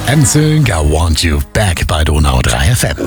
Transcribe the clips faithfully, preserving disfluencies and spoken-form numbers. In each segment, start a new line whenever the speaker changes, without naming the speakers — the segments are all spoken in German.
N Sync, I Want You Back bei Donau drei F M.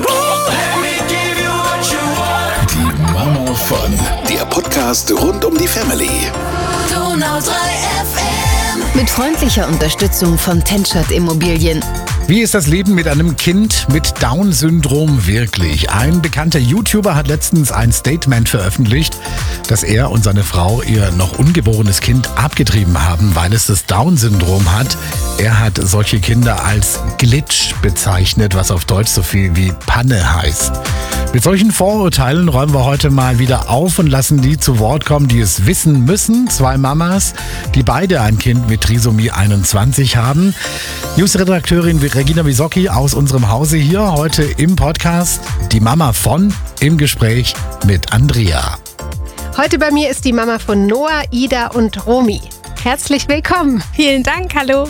Die Mama von, der Podcast rund um die Family.
Donau drei F M.
Mit freundlicher Unterstützung von Tenschert Immobilien.
Wie ist das Leben mit einem Kind mit Down-Syndrom wirklich? Ein bekannter YouTuber hat letztens ein Statement veröffentlicht, dass er und seine Frau ihr noch ungeborenes Kind abgetrieben haben, weil es das Down-Syndrom hat. Er hat solche Kinder als Glitch bezeichnet, was auf Deutsch so viel wie Panne heißt. Mit solchen Vorurteilen räumen wir heute mal wieder auf und lassen die zu Wort kommen, die es wissen müssen. Zwei Mamas, die beide ein Kind mit Trisomie einundzwanzig haben. Newsredakteurin Regina Wisocki aus unserem Hause hier heute im Podcast. Die Mama von im Gespräch mit Andrea.
Heute bei mir ist die Mama von Noah, Ida und Romy. Herzlich willkommen.
Vielen Dank, hallo.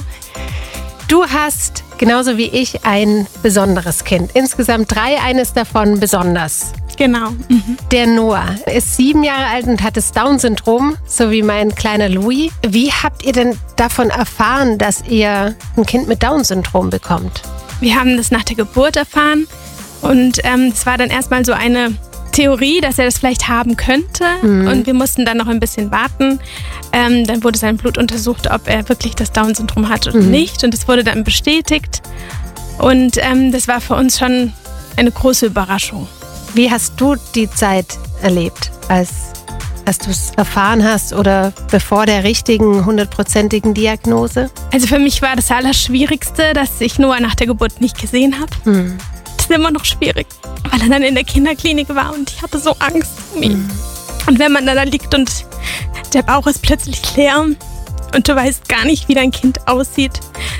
Du hast, genauso wie ich, ein besonderes Kind. Insgesamt drei, eines davon besonders.
Genau. Mhm.
Der Noah ist sieben Jahre alt und hat das Down-Syndrom, so wie mein kleiner Louis. Wie habt ihr denn davon erfahren, dass ihr ein Kind mit Down-Syndrom bekommt?
Wir haben das nach der Geburt erfahren und ähm, es war dann erstmal so eine Theorie, dass er das vielleicht haben könnte. Mhm. Und wir mussten dann noch ein bisschen warten. Ähm, dann wurde sein Blut untersucht, ob er wirklich das Down-Syndrom hat oder mhm. nicht. Und es wurde dann bestätigt. Und ähm, das war für uns schon eine große Überraschung.
Wie hast du die Zeit erlebt, als, als du es erfahren hast oder bevor der richtigen, hundertprozentigen Diagnose?
Also für mich war das Allerschwierigste, dass ich Noah nach der Geburt nicht gesehen habe. Mhm. Das ist immer noch schwierig, weil er dann in der Kinderklinik war und ich hatte so Angst um ihn. Mhm. Und wenn man dann da liegt und der Bauch ist plötzlich leer und du weißt gar nicht, wie dein Kind aussieht.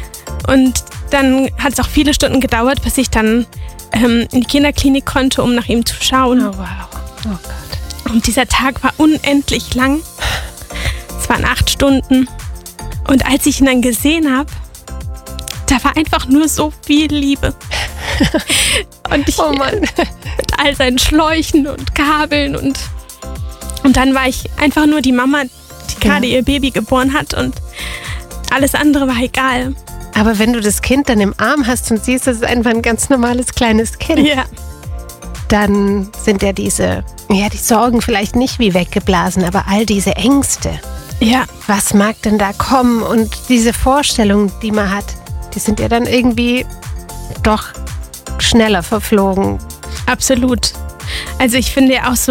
Und dann hat es auch viele Stunden gedauert, bis ich dann ähm, in die Kinderklinik konnte, um nach ihm zu schauen.
Oh, wow. Oh Gott.
Und dieser Tag war unendlich lang. Es waren acht Stunden. Und als ich ihn dann gesehen habe, da war einfach nur so viel Liebe. Und ich
oh Mann.
mit all seinen Schläuchen und Kabeln und und dann war ich einfach nur die Mama, die gerade ja. ihr Baby geboren hat und alles andere war egal.
Aber wenn du das Kind dann im Arm hast und siehst, das ist einfach ein ganz normales kleines Kind,
ja.
dann sind ja diese, ja, die Sorgen vielleicht nicht wie weggeblasen, aber all diese Ängste.
Ja.
Was mag denn da kommen? Und diese Vorstellungen, die man hat, die sind ja dann irgendwie doch schneller verflogen.
Absolut. Also ich finde ja auch so,